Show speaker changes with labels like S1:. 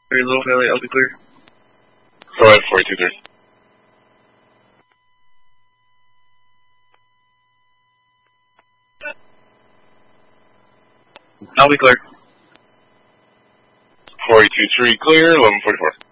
S1: Very low, fairly, I'll be clear.
S2: Go ahead, 42 clear.
S1: I'll be clear.
S2: 42-3 clear, 1144.